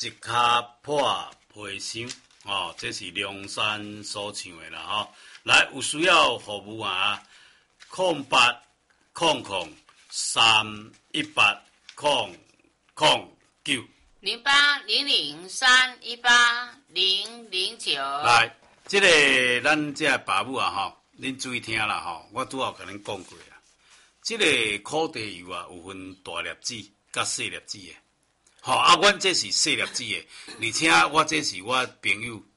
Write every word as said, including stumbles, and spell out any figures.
一卡破皮箱哦，这是梁山所唱的啦吼。来，有需要服务啊，空八空空三一八空空九零八零零三一八零零九。 来，这个咱这爸母啊吼，恁注意听啦吼，我拄好甲恁讲过啦。这个苦地油啊，有分大粒子甲细粒子的。吼、哦、啊，阮这是细粒子的，而且我这是我朋友